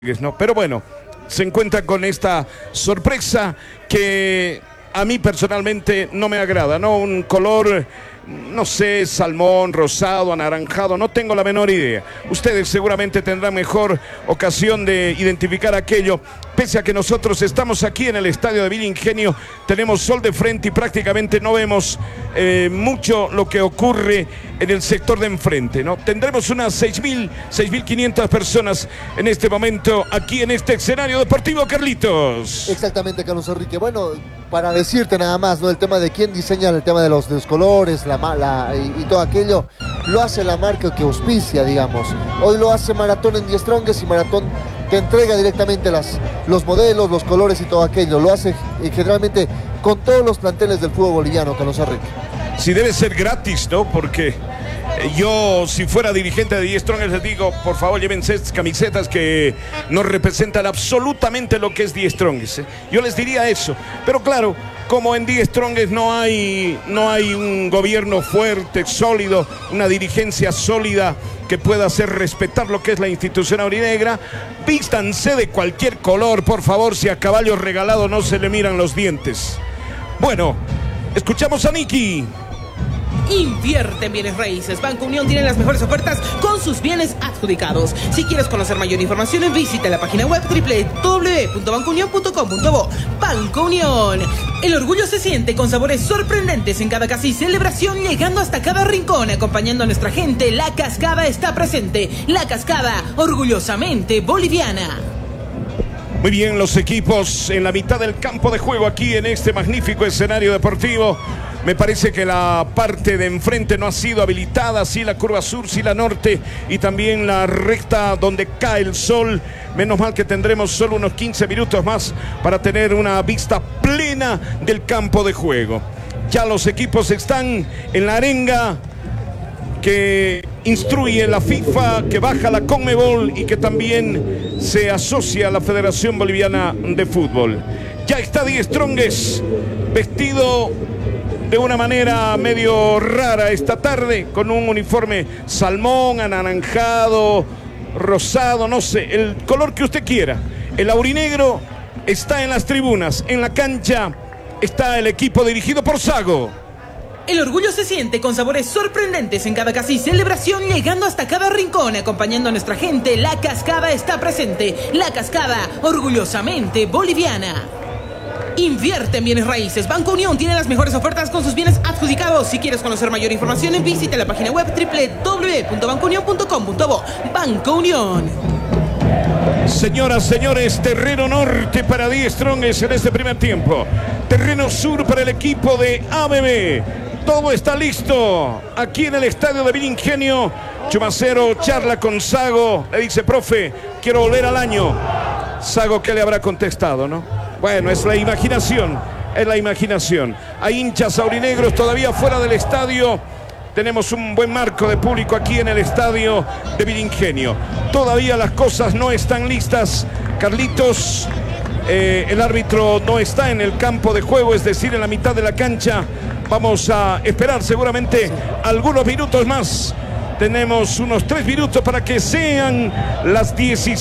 ¿no? Pero bueno, se encuentra con esta sorpresa que a mí personalmente no me agrada, ¿no? Un color, no sé, salmón, rosado, anaranjado, no tengo la menor idea. Ustedes seguramente tendrán mejor ocasión de identificar aquello, pese a que nosotros estamos aquí en el estadio de Villa Ingenio, tenemos sol de frente y prácticamente no vemos mucho lo que ocurre en el sector de enfrente, ¿no? Tendremos unas 6.500 personas en este momento aquí en este escenario deportivo, Carlitos. Exactamente, Carlos Enrique. Bueno, para decirte nada más, ¿no? El tema de quién diseña el tema de los colores, y todo aquello, lo hace la marca que auspicia, digamos. Hoy lo hace Maratón en Die Strongest y Maratón te entrega directamente los modelos, los colores y todo aquello. Lo hace generalmente con todos los planteles del fútbol boliviano, Carlos Enrique. Sí, debe ser gratis, ¿no? Porque yo, si fuera dirigente de Die Strongest, les digo, por favor, llévense estas camisetas que nos representan absolutamente lo que es Die Strongest, ¿eh? Yo les diría eso. Pero claro, como en Die Strongest no hay un gobierno fuerte, sólido, una dirigencia sólida que pueda hacer respetar lo que es la institución aurinegra, vístanse de cualquier color, por favor, si a caballo regalado no se le miran los dientes. Bueno, escuchamos a Nicky. Invierte en bienes raíces. Banco Unión tiene las mejores ofertas con sus bienes adjudicados. Si quieres conocer mayor información, visita la página web www.bancounion.com.bo. Banco Unión. El orgullo se siente con sabores sorprendentes en cada casa y celebración, llegando hasta cada rincón, acompañando a nuestra gente. La Cascada está presente. La Cascada, orgullosamente boliviana. Muy bien, los equipos en la mitad del campo de juego aquí en este magnífico escenario deportivo. Me parece que la parte de enfrente no ha sido habilitada, sí la curva sur, sí la norte y también la recta donde cae el sol. Menos mal que tendremos solo unos 15 minutos más para tener una vista plena del campo de juego. Ya los equipos están en la arenga que instruye la FIFA, que baja la Conmebol y que también se asocia a la Federación Boliviana de Fútbol. Ya está Die Strongest vestido de una manera medio rara esta tarde, con un uniforme salmón, anaranjado, rosado, no sé, el color que usted quiera. El aurinegro está en las tribunas, en la cancha está el equipo dirigido por Sago. El orgullo se siente con sabores sorprendentes en cada casa y celebración, llegando hasta cada rincón, acompañando a nuestra gente. La Cascada está presente. La Cascada, orgullosamente boliviana. Invierte en bienes raíces. Banco Unión tiene las mejores ofertas con sus bienes adjudicados. Si quieres conocer mayor información, visita la página web www.bancounion.com.bo. Banco Unión. Señoras, señores, terreno norte para Die Strongest en este primer tiempo. Terreno sur para el equipo de ABB. Todo está listo aquí en el estadio de Villa Ingenio. Chumacero charla con Sago. Le dice, profe, quiero volver al año. Sago, ¿qué le habrá contestado, no? Bueno, es la imaginación, es la imaginación. Hay hinchas aurinegros todavía fuera del estadio. Tenemos un buen marco de público aquí en el estadio de Villa Ingenio. Todavía las cosas no están listas. Carlitos, el árbitro no está en el campo de juego, es decir, en la mitad de la cancha. Vamos a esperar seguramente algunos minutos más. Tenemos unos 3 minutos para que sean las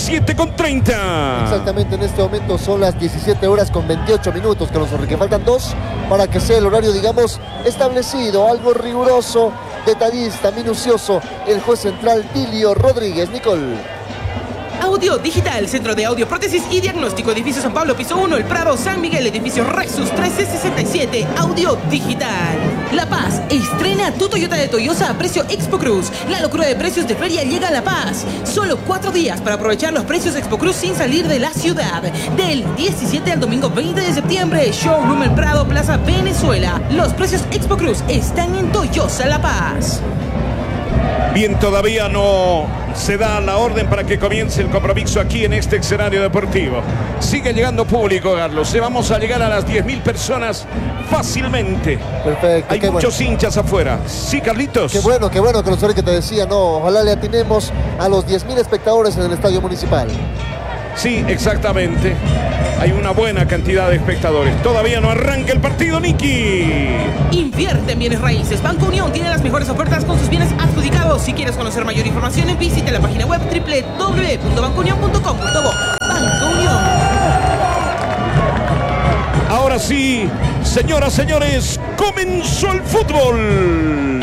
17:30. Exactamente, en este momento son las 17 horas con 28 minutos, Carlos Enrique. Faltan 2 para que sea el horario, digamos, establecido. Algo riguroso, detallista, minucioso. El juez central, Dilio Rodríguez. Nicole. Audio Digital, Centro de Audio, Prótesis y Diagnóstico, Edificio San Pablo, Piso 1, El Prado, San Miguel, Edificio Rexus 1367, Audio Digital. La Paz, estrena tu Toyota de Toyosa a precio Expo Cruz. La locura de precios de feria llega a La Paz. Solo 4 días para aprovechar los precios Expo Cruz sin salir de la ciudad. Del 17 al domingo 20 de septiembre, Showroom El Prado, Plaza Venezuela. Los precios Expo Cruz están en Toyosa La Paz. Bien, todavía no se da la orden para que comience el compromiso aquí en este escenario deportivo. Sigue llegando público, Carlos. Vamos a llegar a las 10.000 personas fácilmente. Perfecto. Hay muchos hinchas afuera. Sí, Carlitos. Qué bueno, Carlos Enrique, te decía, no, ojalá le atinemos a los 10.000 espectadores en el estadio municipal. Sí, exactamente. Hay una buena cantidad de espectadores. Todavía no arranca el partido, Nicky. Invierte en bienes raíces. Banco Unión tiene las mejores ofertas con sus bienes adjudicados. Si quieres conocer mayor información, visita la página web www.bancounion.com.bo. Ahora sí, señoras, señores, comenzó el fútbol.